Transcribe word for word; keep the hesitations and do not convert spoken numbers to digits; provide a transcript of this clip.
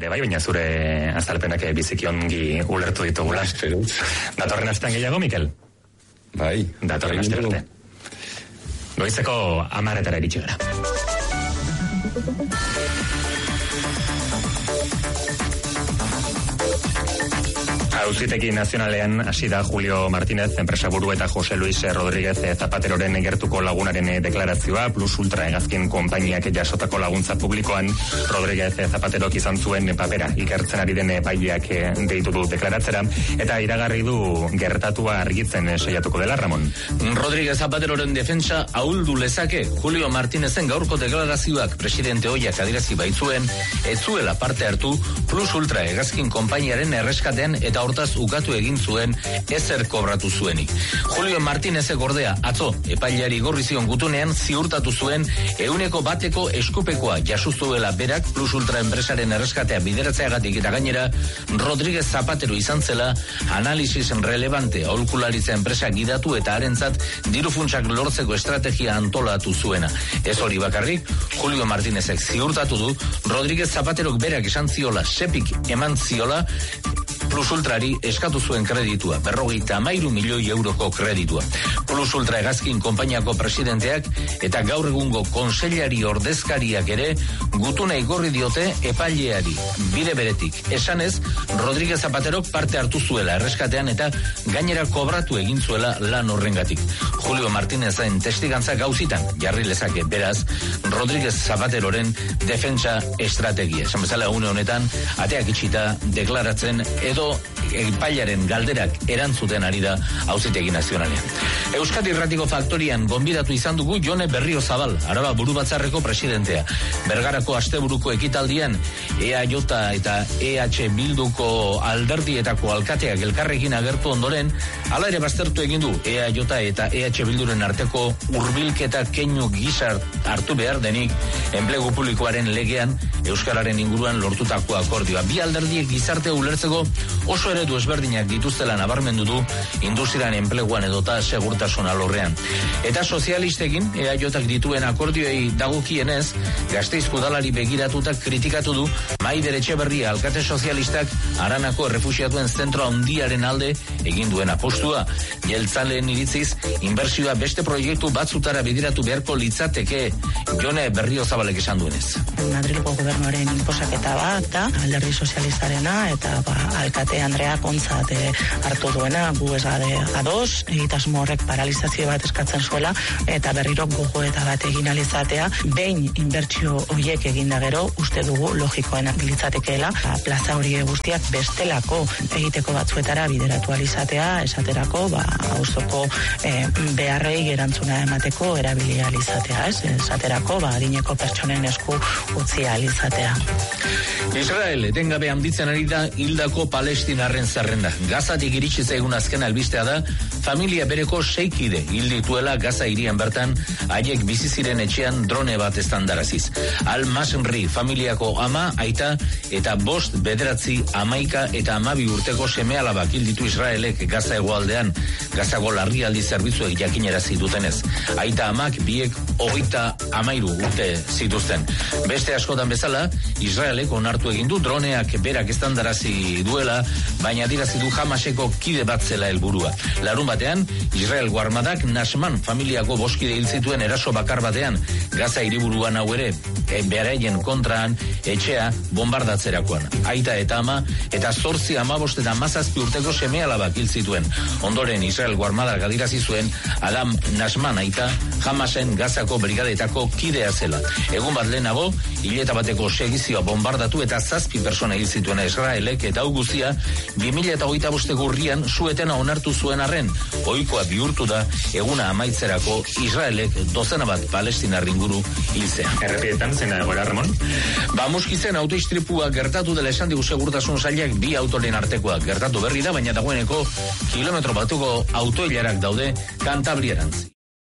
ere bai, baina zure azalpenak biziki ongi ulertu ditugula. Datorren astean gehiago, Mikel? Bai. Datorren astean arte. Goizeko amaretara iritsi gara. Auzitegi nazionalean hasi da Julio Martínez, enpresaburu eta Jose Luis Rodríguez Zapateroren gertuko lagunaren deklarazioa, Plus Ultra hegazkin konpainiak jasotako laguntza publikoan Rodríguez Zapaterok izan zuen papera ikertzen ari den epaileak deitu du deklaratzera, eta iragarri du gertatua argitzen saiatuko dela, Ramon. Rodríguez Zapateroren defentsa ahuldu lezake Julio Martínezen gaurko deklarazioak presidente ohiak adierazi baitzuen, ez zuela parte hartu Plus Ultra hegazkin konpainiaren erreskatean eta hortaz ukatu egin zuen ezer kobratu zuenik. Julio Martínezek ordea atzo epaileari gorri zion gutunean ziurtatu zuen ehuneko bateko eskupekoa jasuzuela berak Plus Ultra enpresaren erreskatea bideratzeagatik eta gainera Rodríguez Zapatero izan zela analisis relevante aholkularitza enpresa gidatu eta harentzat diru funtsak lortzeko estrategia antolatu zuena. Ez hori bakarrik, Julio Martínezek ziurtatu du Rodríguez Zapaterok berak esan ziola sepik eman ziola Plus Ultrari eskatu zuen kreditua, berrogeita hamairu milioi euroko kreditua. Plus Ultra hegazkin konpainiako presidenteak eta gaur egungo konseilari ordezkariak ere gutuna igorri diote epaileari bide beretik. Esanez, Rodríguez Zapaterok parte hartu zuela erreskatean eta gainera kobratu egin zuela lan horrengatik. Julio Martínezen testigantza gauzitan jarri lezake, beraz, Rodríguez Zapateroren defentsa estrategia. Esan bezala une honetan, ateak itxita deklaratzen edo epailaren galderak erantzuten ari da Auzitegi Nazionalean. Euskadi Irratiko Faktorian gonbidatu izan dugu Jone Berriozabal, Araba Burubatzarreko presidentea. Bergarako asteburuko ekitaldian E A J eta E H Bilduko alderdietako alkateak elkarrekin agertu ondoren, hala ere baztertu egin du E A J eta E H Bilduren arteko hurbilketa keinu gisa hartu behar denik enplegu publikoaren legean euskararen inguruan lortutako akordioa. Bi alderdiek gizarte ulertzeko oso eredu ezberdinak dituztela nabarmendu du industrian enpleguan edota segurtasun alorrean. Eta sozialistekin E A Jak dituen akordioei dagokienez, Gasteizko udalari begiratutak kritikatu du Maider Etxeberria alkate sozialistak Aranako errefuxiatuen zentro handiaren alde egin duen apostua. Jeltzaleen iritziz, inbertsioa beste proiektu batzutara bideratu beharko litzateke, Jone Berriozabalek esan duenez. Madrilgo gobernuaren inposaketa bat da, alderdi sozialistarena eta ba, alkate Andrea kontzat e, hartu duena, gu ez gade ados, egitasmo horrek paralizazio bat eskatzen zuela, eta berriro gogoeta bat egin alizatea, behin inbertsio horiek eginda gero, uste dugu logikoen litzatekeela, plaza hori guztiak bestelako egiteko batzuetara bideratu alizatea, esaterako, ba, auzoko e, beharrei erantzuna emateko erabili alizatea, ez? Esaterako, ba, adineko pertsonen esku utzi alizatea. Israel etengabe handitzen ari da hildako palestinarren zerrenda. Gazatik iritsi zaigun azken albistea da, familia bereko seikide hil dituela Gaza hirian bertan, haiek bizi ziren etxean drone bat estandaraziz. Al-Masri familiako ama, aita eta bost bederatzi amaika eta amabi urteko seme-alabak hil ditu Israelek Gaza hegoaldean, Gazako larrialdi zerbitzuek jakinarazi dutenez. Aita amak biek hogeita hamairu urte zituzten. Beste askotan bezala, Israelek onartu egin du droneak berak estandarazi duela, baina dirazi du Hamaseko kide bat zela helburua. Larun batean, Israelgo armadak Nasman familiako boskide hil zituen eraso bakar batean, Gaza hiriburuan hau ere, e, beraien kontraan etxea bombardatzerakoan. Aita eta ama, eta zortzi amabost eta mazazpi urteko seme-alabak hil zituen. Ondoren Israelgo armadak adirazi zuen Adam Nasman aita Hamasen Gazako brigadetako kidea zela. Egun bat lehenago, hileta bateko segizioa bombardatu eta zazpi persona hil zituen Israelek, eta hau guztia bi mila hogeita bosteko urrian suetena onartu zuen arren, ohikoa bihurtu da eguna amaitzerako Israelek dozena bat palestinar inguru hiltzea. Errepidetan zein da egoera, Ramon? Ba, Muskizen autoistripua gertatu dela esan digu segurtasun sailak bi autoren artekoak gertatu berri da, baina dagoeneko kilometro batuko autoilarak daude Kantabriarantz.